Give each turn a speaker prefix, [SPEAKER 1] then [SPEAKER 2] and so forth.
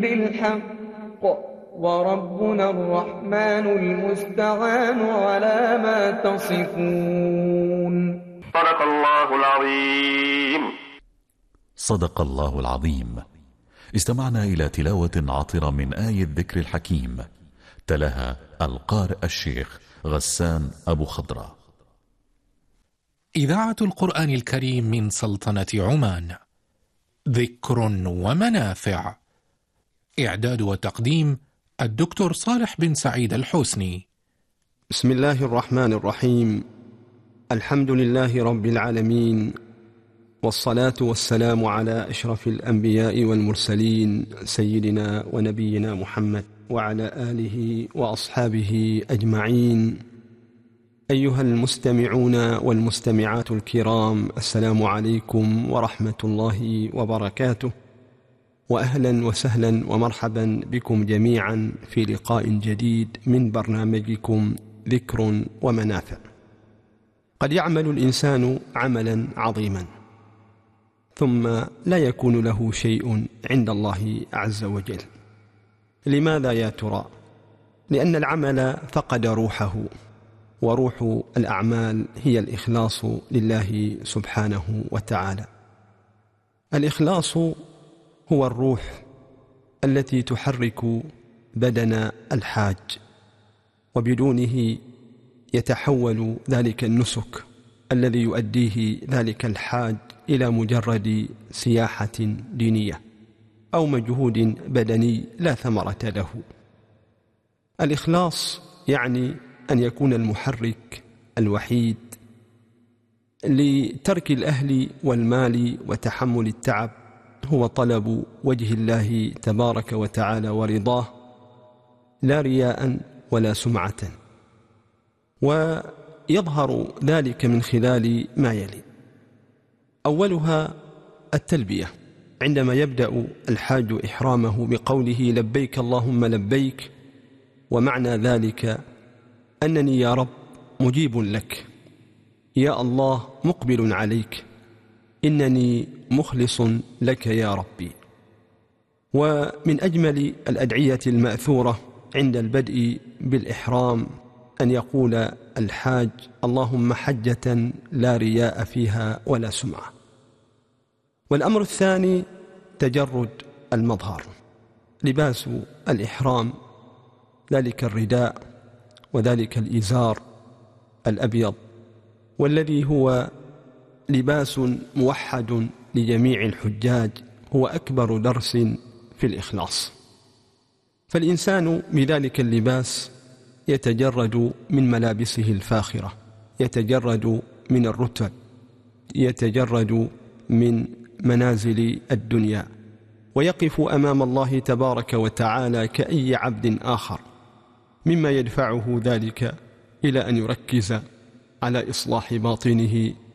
[SPEAKER 1] بالحق وربنا الرحمن المستعان على ما تصفون.
[SPEAKER 2] صدق الله العظيم.
[SPEAKER 3] صدق الله العظيم. استمعنا إلى تلاوة عطرة من آية الذكر الحكيم، تلاها القارئ الشيخ غسان أبو خضرة.
[SPEAKER 4] إذاعة القرآن الكريم من سلطنة عمان، ذكر ومنافع. إعداد وتقديم الدكتور صالح بن سعيد الحسني.
[SPEAKER 5] بسم الله الرحمن الرحيم. الحمد لله رب العالمين، والصلاة والسلام على أشرف الأنبياء والمرسلين سيدنا ونبينا محمد وعلى آله وأصحابه أجمعين. أيها المستمعون والمستمعات الكرام، السلام عليكم ورحمة الله وبركاته، وأهلا وسهلا ومرحبا بكم جميعا في لقاء جديد من برنامجكم ذكر ومنافع. قد يعمل الإنسان عملا عظيما ثم لا يكون له شيء عند الله عز وجل. لماذا يا ترى؟ لأن العمل فقد روحه، وروح الأعمال هي الإخلاص لله سبحانه وتعالى. الإخلاص هو الروح التي تحرك بدن الحاج، وبدونه يتحول ذلك النسك الذي يؤديه ذلك الحاج إلى مجرد سياحة دينية أو مجهود بدني لا ثمرة له. الإخلاص يعني أن يكون المحرك الوحيد لترك الأهل والمال وتحمل التعب هو طلب وجه الله تبارك وتعالى ورضاه، لا رياء ولا سمعة. ويظهر ذلك من خلال ما يلي: أولها التلبية، عندما يبدأ الحاج إحرامه بقوله لبيك اللهم لبيك، ومعنى ذلك أنني يا رب مجيب لك، يا الله مقبل عليك، إنني مخلص لك يا ربي. ومن أجمل الأدعية المأثورة عند البدء بالإحرام أن يقول الحاج اللهم حجة لا رياء فيها ولا سمعة. والأمر الثاني تجرد المظهر، لباس الإحرام، ذلك الرداء وذلك الإزار الأبيض، والذي هو لباس موحد لجميع الحجاج، هو أكبر درس في الإخلاص. فالإنسان بذلك اللباس يتجرد من ملابسه الفاخرة، يتجرد من الرتب، يتجرد من منازل الدنيا، ويقف أمام الله تبارك وتعالى كأي عبد آخر، مما يدفعه ذلك إلى أن يركز على إصلاح باطنه